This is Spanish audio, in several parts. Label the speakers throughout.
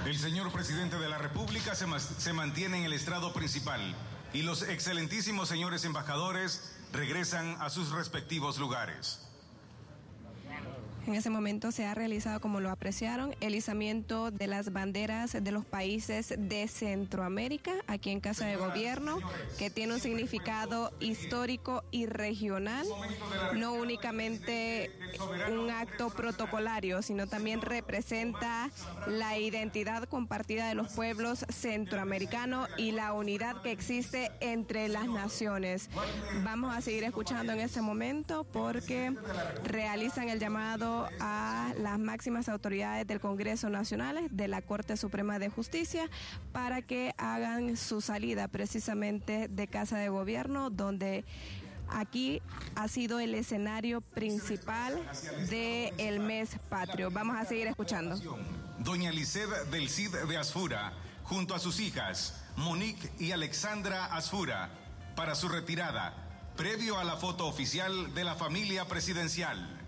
Speaker 1: El señor presidente de la República se mantiene en el estrado principal y los excelentísimos señores embajadores regresan a sus respectivos lugares.
Speaker 2: En ese momento se ha realizado, como lo apreciaron, el izamiento de las banderas de los países de Centroamérica, aquí en Casa de Gobierno, que tiene un significado histórico y regional, no únicamente un acto protocolario, sino también representa la identidad compartida de los pueblos centroamericanos y la unidad que existe entre las naciones. Vamos a seguir escuchando en este momento porque realizan el llamado a las máximas autoridades del Congreso Nacional, de la Corte Suprema de Justicia, para que hagan su salida precisamente de Casa de Gobierno, donde aquí ha sido el escenario principal del mes patrio. Vamos a seguir escuchando.
Speaker 1: Doña Lisset del Cid de Asfura, junto a sus hijas, Monique y Alexandra Asfura, para su retirada, previo a la foto oficial de la familia presidencial.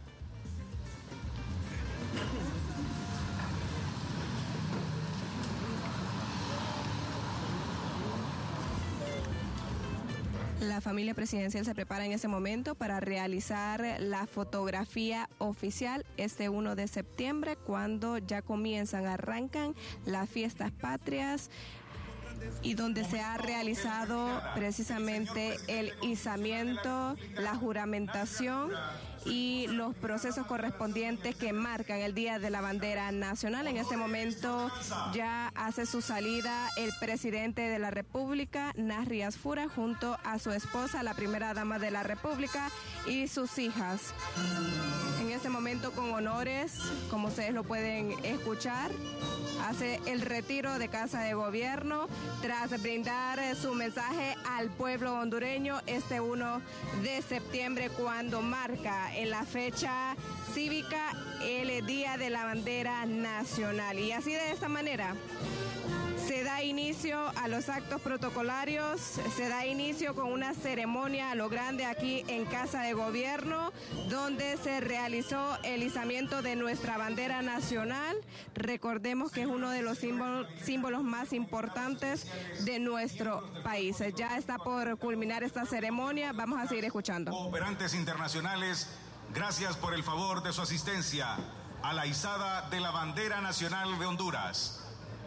Speaker 2: La familia presidencial se prepara en ese momento para realizar la fotografía oficial este 1 de septiembre, cuando ya arrancan las fiestas patrias y donde se ha realizado precisamente el izamiento, la juramentación y los procesos correspondientes que marcan el Día de la Bandera Nacional. En este momento ya hace su salida el presidente de la República, Nasri Asfura, junto a su esposa, la primera dama de la República, y sus hijas. En este momento, con honores, como ustedes lo pueden escuchar, hace el retiro de Casa de Gobierno tras brindar su mensaje al pueblo hondureño este 1 de septiembre, cuando marca en la fecha cívica el Día de la Bandera Nacional. Y así, de esta manera, se da inicio a los actos protocolarios, se da inicio con una ceremonia a lo grande aquí en Casa de Gobierno, donde se realizó el izamiento de nuestra bandera nacional. Recordemos que es uno de los símbolos más importantes de nuestro país. Ya está por culminar esta ceremonia, vamos a seguir escuchando.
Speaker 1: Operantes internacionales, gracias por el favor de su asistencia a la izada de la bandera nacional de Honduras.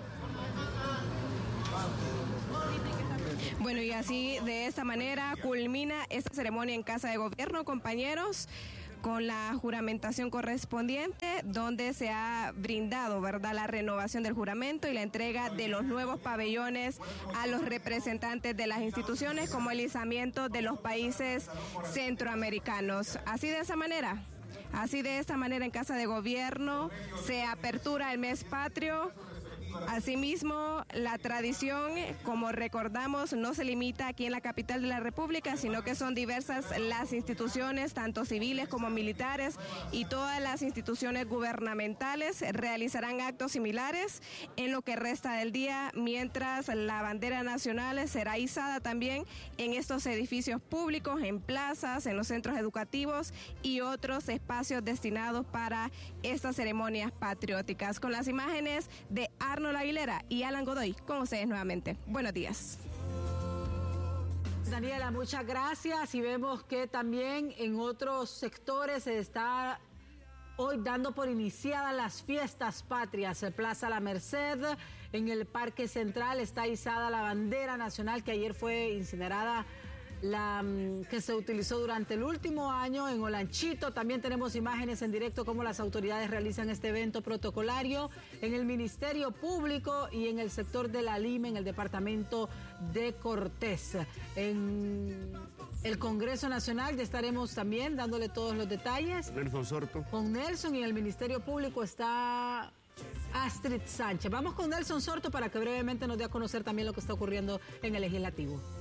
Speaker 2: Bueno, y así, de esta manera, culmina esta ceremonia en Casa de Gobierno, compañeros, con la juramentación correspondiente, donde se ha brindado, ¿verdad?, la renovación del juramento y la entrega de los nuevos pabellones a los representantes de las instituciones, como el izamiento de los países centroamericanos. Así, de esta manera en Casa de Gobierno se apertura el mes patrio. Asimismo, la tradición, como recordamos, no se limita aquí en la capital de la República, sino que son diversas las instituciones, tanto civiles como militares, y todas las instituciones gubernamentales realizarán actos similares en lo que resta del día, mientras la bandera nacional será izada también en estos edificios públicos, en plazas, en los centros educativos y otros espacios destinados para estas ceremonias patrióticas. Con las imágenes de Arnold Aguilera y Alan Godoy, con ustedes nuevamente. Buenos días.
Speaker 3: Daniela, muchas gracias. Y vemos que también en otros sectores se está hoy dando por iniciadas las fiestas patrias. En Plaza La Merced, en el Parque Central, está izada la bandera nacional que ayer fue incinerada, la que se utilizó durante el último año. En Olanchito también tenemos imágenes en directo cómo las autoridades realizan este evento protocolario en el Ministerio Público y en el sector de la Lima, en el departamento de Cortés. En el Congreso Nacional ya estaremos también dándole todos los detalles.
Speaker 4: Nelson Sorto.
Speaker 3: Con Nelson, y en el Ministerio Público está Astrid Sánchez. Vamos con Nelson Sorto para que brevemente nos dé a conocer también lo que está ocurriendo en el Legislativo.